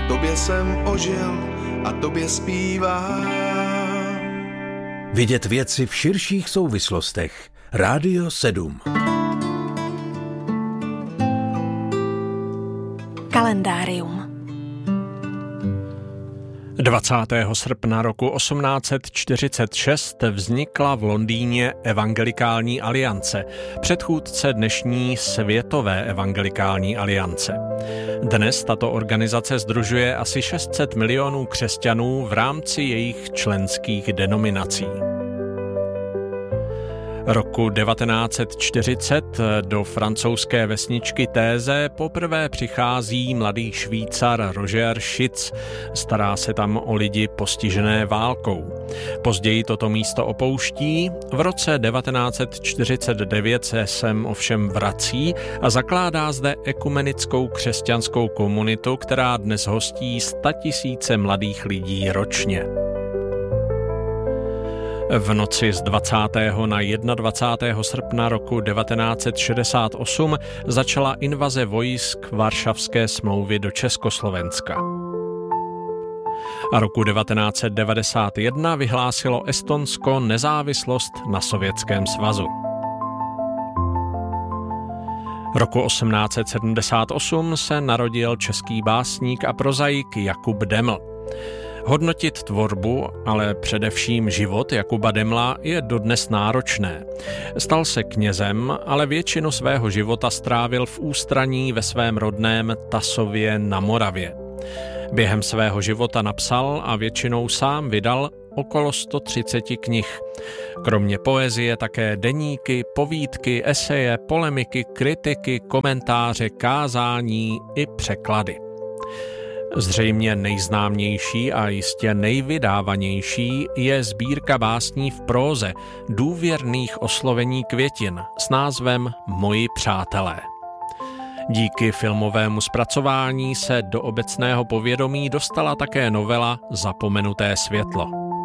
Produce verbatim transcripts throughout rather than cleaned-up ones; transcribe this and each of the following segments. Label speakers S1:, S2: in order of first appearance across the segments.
S1: tobě jsem ožil a tobě zpívám.
S2: Vidět věci v širších souvislostech. Rádio sedm.
S3: Kalendárium.
S4: dvacátého srpna roku osmnáct set čtyřicet šest vznikla v Londýně Evangelikální aliance, předchůdce dnešní Světové evangelikální aliance. Dnes tato organizace sdružuje asi šest set milionů křesťanů v rámci jejich členských denominací. Roku devatenáct set čtyřicet do francouzské vesničky Téze poprvé přichází mladý Švýcar Roger Schitz. Stará se tam o lidi postižené válkou. Později toto místo opouští, v roce devatenáct set čtyřicet devět se sem ovšem vrací a zakládá zde ekumenickou křesťanskou komunitu, která dnes hostí statisíce mladých lidí ročně. V noci z dvacátého na dvacátého prvního srpna roku devatenáct set šedesát osm začala invaze vojsk Varšavské smlouvy do Československa. A roku devatenáct set devadesát jedna vyhlásilo Estonsko nezávislost na Sovětském svazu. Roku osmnáct set sedmdesát osm se narodil český básník a prozaik Jakub Deml. Hodnotit tvorbu, ale především život Jakuba Demla je dodnes náročné. Stal se knězem, ale většinu svého života strávil v ústraní ve svém rodném Tasově na Moravě. Během svého života napsal a většinou sám vydal okolo sto třicet knih. Kromě poezie také deníky, povídky, eseje, polemiky, kritiky, komentáře, kázání i překlady. Zřejmě nejznámější a jistě nejvydávanější je sbírka básní v próze důvěrných oslovení květin s názvem Moji přátelé. Díky filmovému zpracování se do obecného povědomí dostala také novela Zapomenuté světlo.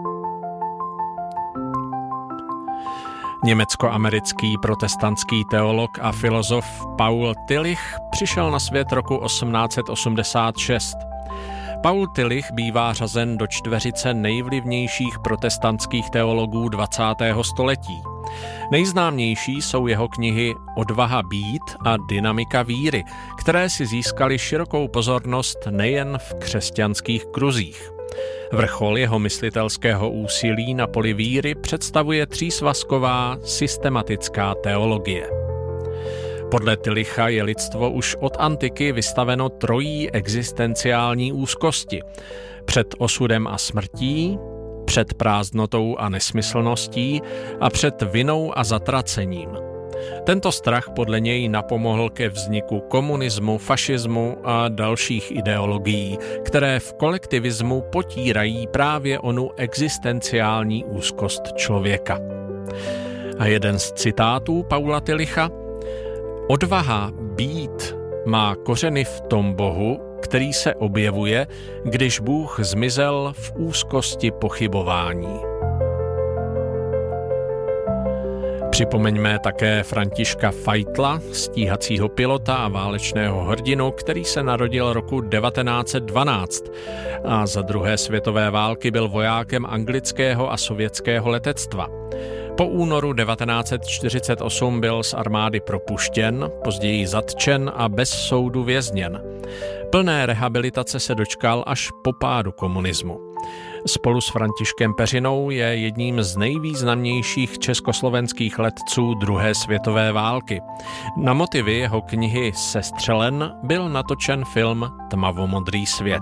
S4: Německo-americký protestantský teolog a filozof Paul Tillich přišel na svět roku osmnáct set osmdesát šest. Paul Tillich bývá řazen do čtveřice nejvlivnějších protestantských teologů dvacátého století. Nejznámější jsou jeho knihy Odvaha být a Dynamika víry, které si získaly širokou pozornost nejen v křesťanských kruzích. Vrchol jeho myslitelského úsilí na poli víry představuje třísvazková systematická teologie. Podle Tillicha je lidstvo už od antiky vystaveno trojí existenciální úzkosti. Před osudem a smrtí, před prázdnotou a nesmyslností a před vinou a zatracením. Tento strach podle něj napomohl ke vzniku komunismu, fašismu a dalších ideologií, které v kolektivismu potírají právě onu existenciální úzkost člověka. A jeden z citátů Paula Tillicha: Odvaha být má kořeny v tom Bohu, který se objevuje, když Bůh zmizel v úzkosti pochybování. Připomeňme také Františka Feitla, stíhacího pilota a válečného hrdinu, který se narodil roku devatenáct set dvanáct a za druhé světové války byl vojákem anglického a sovětského letectva. Po únoru devatenáct set čtyřicet osm byl z armády propuštěn, později zatčen a bez soudu vězněn. Plné rehabilitace se dočkal až po pádu komunismu. Spolu s Františkem Peřinou je jedním z nejvýznamnějších československých letců druhé světové války. Na motivy jeho knihy Sestřelen byl natočen film Tmavomodrý svět.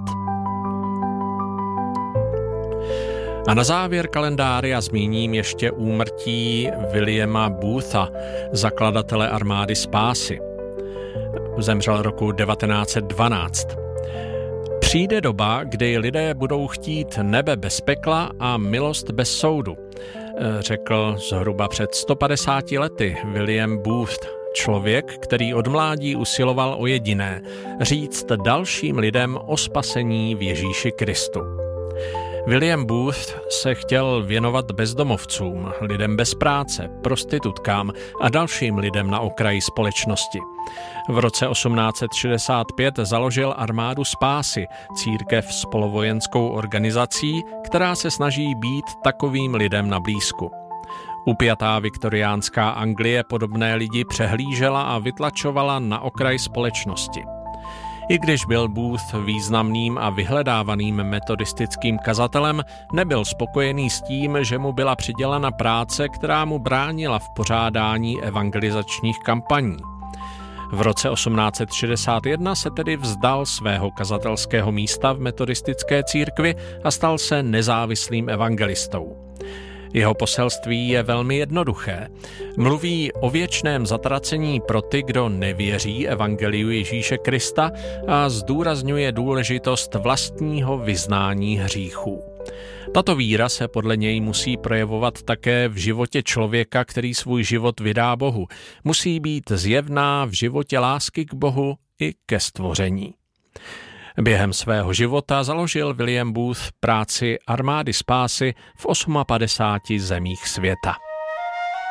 S4: A na závěr kalendária zmíním ještě úmrtí Williama Bootha, zakladatele armády spásy. Zemřel roku devatenáct set dvanáct. Přijde doba, kdy lidé budou chtít nebe bez pekla a milost bez soudu, řekl zhruba před sto padesáti lety William Booth, člověk, který od mládí usiloval o jediné, říct dalším lidem o spasení v Ježíši Kristu. William Booth se chtěl věnovat bezdomovcům, lidem bez práce, prostitutkám a dalším lidem na okraji společnosti. V roce osmnáct set šedesát pět založil Armádu spásy, církev s polovojenskou organizací, která se snaží být takovým lidem na blízku. Upjatá viktoriánská Anglie podobné lidi přehlížela a vytlačovala na okraj společnosti. I když byl Booth významným a vyhledávaným metodistickým kazatelem, nebyl spokojený s tím, že mu byla přidělena práce, která mu bránila v pořádání evangelizačních kampaní. V roce osmnáct set šedesát jedna se tedy vzdal svého kazatelského místa v metodistické církvi a stal se nezávislým evangelistou. Jeho poselství je velmi jednoduché. Mluví o věčném zatracení pro ty, kdo nevěří evangeliu Ježíše Krista a zdůrazňuje důležitost vlastního vyznání hříchů. Tato víra se podle něj musí projevovat také v životě člověka, který svůj život vydá Bohu. Musí být zjevná v životě lásky k Bohu i ke stvoření. Během svého života založil William Booth práci Armády spásy v padesáti osmi zemích světa.